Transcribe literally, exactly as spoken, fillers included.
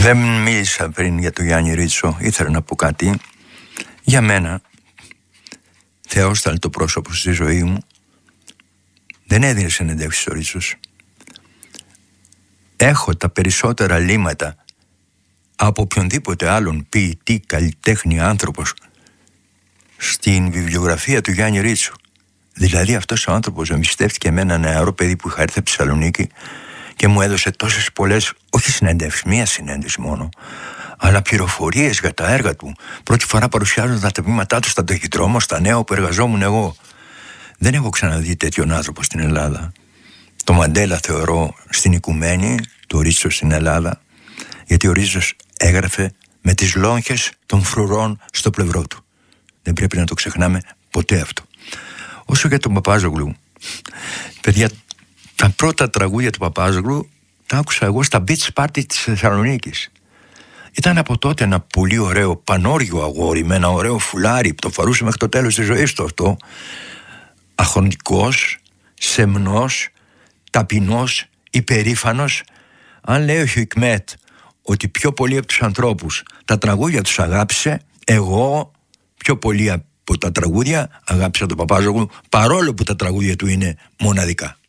Δεν μίλησα πριν για τον Γιάννη Ρίτσο. Ήθελα να πω κάτι. Για μένα, θεόσταλτο πρόσωπο στη ζωή μου, δεν έδινε συνεντεύξεις ο Ρίτσος. Έχω τα περισσότερα λίμματα από οποιονδήποτε άλλον ποιητή, καλλιτέχνη, άνθρωπος στην βιβλιογραφία του Γιάννη Ρίτσου. Δηλαδή αυτός ο άνθρωπος εμπιστεύτηκε εμένα, ένα νεαρό παιδί που είχα έρθει από τη Θεσσαλονίκη, και μου έδωσε τόσες πολλές, όχι συνέντευξεις, μία συνέντευξη μόνο, αλλά πληροφορίες για τα έργα του. Πρώτη φορά παρουσιάζονταν τα τμήματά του στα ταχυδρόμο, στα νέα που εργαζόμουν εγώ. Δεν έχω ξαναδεί τέτοιον άνθρωπο στην Ελλάδα. Το Μαντέλα θεωρώ στην οικουμένη, το Ρίτσο στην Ελλάδα, γιατί ο Ρίτσος έγραφε με τις λόγχες των φρουρών στο πλευρό του. Δεν πρέπει να το ξεχνάμε ποτέ αυτό. Όσο για τον Παπάζογλου, παιδιά, τα πρώτα τραγούδια του Παπάζογλου τα άκουσα εγώ στα beach party της Θεσσαλονίκης. Ήταν από τότε ένα πολύ ωραίο πανόργιο αγόρι με ένα ωραίο φουλάρι που το φορούσε μέχρι το τέλος της ζωής του αυτό. Αχροντικός, σεμνός, ταπεινός, υπερήφανος. Αν λέει ο Χικμέτ ότι πιο πολύ από τους ανθρώπους τα τραγούδια τους αγάπησε, εγώ πιο πολύ από τα τραγούδια αγάπησα τον Παπάζογλου, παρόλο που τα τραγούδια του είναι μοναδικά.